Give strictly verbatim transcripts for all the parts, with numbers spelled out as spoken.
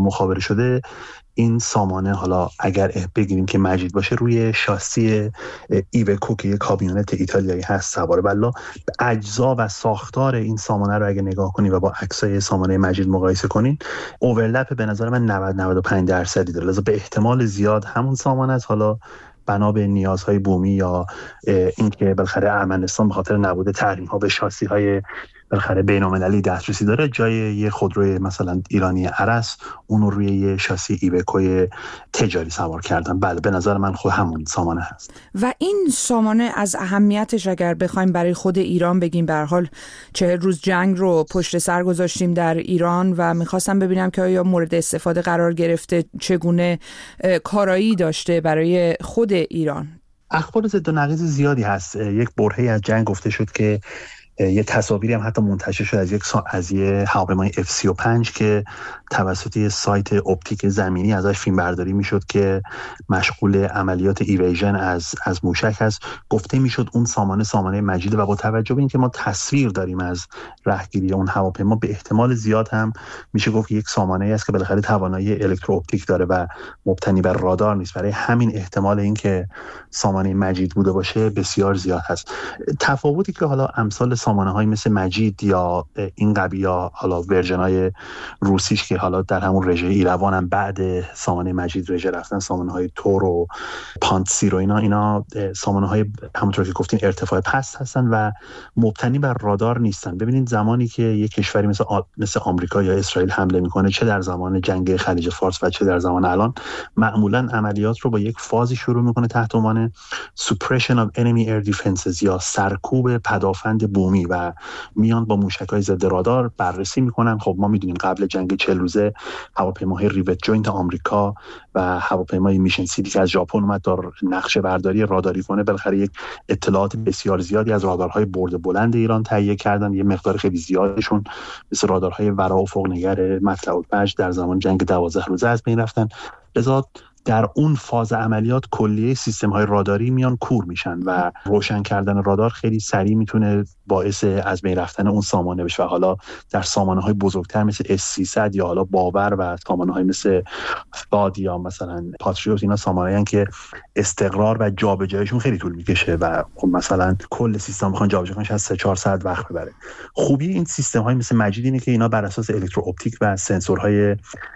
مخابره شده این سامانه، حالا اگر بگیریم که مجید باشه، روی شاسی ایوکو که یک کامیونت ایتالیایی هست سواره. والله اجزا و ساختار این سامانه رو اگه نگاه کنید و با عکسای سامانه مجید مقایسه کنین، اورلپ به نظر من نود تا نود و پنج درصدی داره. لذا به احتمال زیاد همون سامانه است. حالا بنا به نیازهای بومی یا اینکه بالاخره ارمنستان به خاطر نبود تحریم‌ها به شاسی‌های بالاخره بین‌المللی دسترسی داره، جای یه خودروی مثلا ایرانی ارس اون رو روی یه شاسی ایوکوی تجاری سوار کردن. بله به نظر من خود همون سامانه هست. و این سامانه از اهمیتش اگر بخوایم برای خود ایران بگیم، به هر حال چهل روز جنگ رو پشت سر گذاشتیم در ایران و میخواستم ببینم که آیا مورد استفاده قرار گرفته، چگونه کارایی داشته برای خود ایران. اخبار ضد و نقیض زیادی هست. یک برهه‌ای از جنگ گفته شد که یه تصاویری هم حتی منتشر شد از یک سا... از یه هواپیمای اف سی و پنج که توسط یه سایت اپتیک زمینی ازش فیلم برداری میشد که مشغول عملیات ایویژن از از موشک هست. گفته میشد اون سامانه سامانه مجیده و با توجه به اینکه ما تصویر داریم از رهگیری اون هواپیما، به احتمال زیاد هم میشه گفت یک سامانه است که بالاخره توانایی الکترو اپتیک داره و مبتنی بر رادار نیست. برای همین احتمال اینکه سامانه مجید بوده باشه بسیار زیاد هست. تفاوتی که حالا امثال سامانه‌های مثل مجید یا این قبیل یا حالا ورژن‌های روسیش که حالا در همون رژه ایروان هم بعد سامانه مجید رژه رفتن، سامانه‌های تور و پانتسیر و اینا اینا سامانه‌های همونطور که گفتین ارتفاع پست هستن و مبتنی بر رادار نیستن. ببینید زمانی که یک کشوری مثل آ... مثل آمریکا یا اسرائیل حمله میکنه، چه در زمان جنگ خلیج فارس و چه در زمان الان، معمولاً عملیات رو با یک فازی شروع میکنه تحت عنوان suppression of enemy air defenses یا سرکوب پدافند بومی و میان با موشک‌های ضد رادار بررسی میکنن. خب ما میدونیم قبل جنگ چهل روزه هواپیماهای ریوت جوینت آمریکا و هواپیمای میشن سیتی که از ژاپن اومد تا نقشه برداری راداری کنه، بالاخره یک اطلاعات بسیار زیادی از رادارهای برد بلند ایران تهیه کردن. یه مقدار خیلی زیادشون مثل رادارهای ورا و فوق‌نگر مطلع و پنج در زمان جنگ دوازده روزه از بین رفتن. لذا در اون فاز عملیات کلیه سیستم های راداری میان کور میشن و روشن کردن رادار خیلی سریع میتونه باعث از بین رفتن اون سامانه بشه. و حالا در سامانه های بزرگتر مثل اس سیصد یا حالا باور و سامانه های مثل فاد یا مثلا پاتریوت، اینا سامانه هستن که استقرار و جابجاییشون خیلی طول میکشه و خب مثلا کل سیستم بخوان جابجا کننش از سه چهار ساعت وقت ببره. خوبی این سیستم های مثل مجید اینه که اینا بر اساس الکترو اپتیک و سنسورهای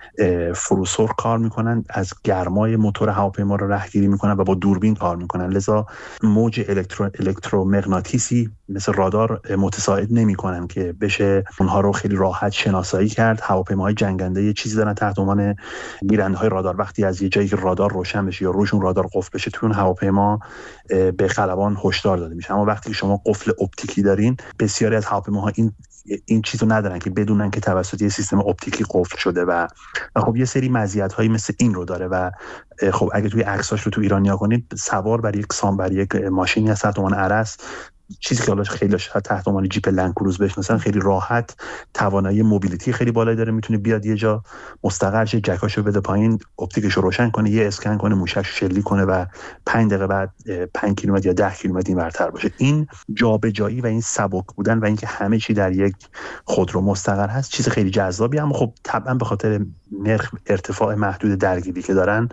فروسور کار میکنن، از گرمای موتور هواپیما رو رهگیری میکنن و با دوربین کار میکنن. لذا موج الکترو الکترومغناطیسی مثل رادار متساعد نمیکنن که بشه اونها رو خیلی راحت شناسایی کرد. هواپیماهای جنگنده یه چیزی دارن تحت عنوان گیرنده‌های رادار. وقتی از یه جایی که رادار روشن بشه یا روشون رادار قفل بشه، تو اون هواپیما به خلبان هشدار داده میشه. اما وقتی که شما قفل اپتیکی دارین، بسیاری از هواپیماها این این چیزو ندارن که بدونن که توسط یه سیستم اپتیکی قفل شده و خب یه سری مزیت‌هایی مثل این رو داره. و خب اگه توی عکساش رو تو ایران نگاه کنید، سوار بر یک سام بر یک ماشینی هست تحت عنوان ارس، چیزی که حالا خیلی تحت عنوان جیپ لنکروز بشناسن، خیلی راحت توانایی موبیلیتی خیلی بالایی داره. میتونه بیاد یه جا مستقر شه، جکاشو بده پایین، اپتیکش رو روشن کنه، یه اسکن کنه، موشک شلیک کنه و پنج دقیقه بعد پنج کیلومتر یا ده کیلومتر اینورتر باشه. این جابجایی و این سبک بودن و اینکه همه چی در یک خودرو مستقر هست چیز خیلی جذابی. اما خب طبعا به خاطر نرخ ارتفاع محدود درگیری که دارن،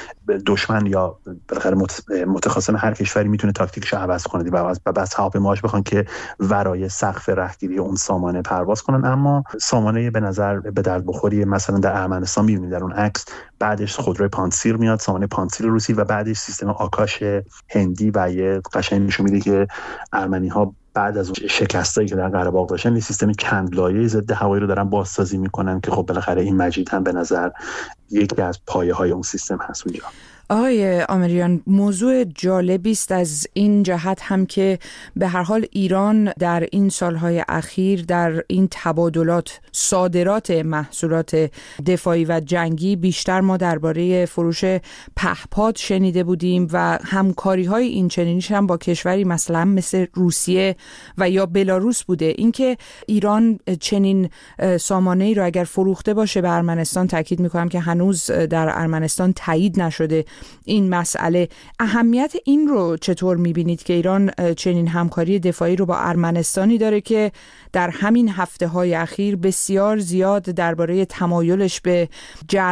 دشمن یا بالاخره متخاصم هر کشوری میتونه تاکتیکش رو عوض کنه و بس هواپیماهاش بخوان که ورای سقف رهگیری اون سامانه پرواز کنن. اما سامانه به نظر به درد بخوری مثلا در ارمنستان میبینید در اون عکس، بعدش خودروی پانتسیر میاد، سامانه پانتسیر روسی، و بعدش سیستم آکاش هندی و یه قشنگ نشون میده که ارمنی‌ها بعد از شکستایی که در قره باغ داشتن، یه سیستم چند لایه‌ای ضد هوایی رو دارن بازسازی میکنن که خب بالاخره این مجید هم به نظر یکی از پایه‌های اون سیستم هست اونجا. آقای آمریان، موضوع جالبی است از این جهت هم که به هر حال ایران در این سالهای اخیر در این تبادلات صادرات محصولات دفاعی و جنگی، بیشتر ما درباره فروش پهپاد شنیده بودیم و همکاری‌های این چنینیش هم با کشوری مثلا مثل روسیه و یا بلاروس بوده. اینکه ایران چنین سامانه‌ای رو اگر فروخته باشه به ارمنستان، تاکید می‌کنم که هنوز در ارمنستان تایید نشده این مسئله، اهمیت این رو چطور میبینید که ایران چنین همکاری دفاعی رو با ارمنستانی داره که در همین هفته های اخیر بسیار زیاد درباره تمایلش به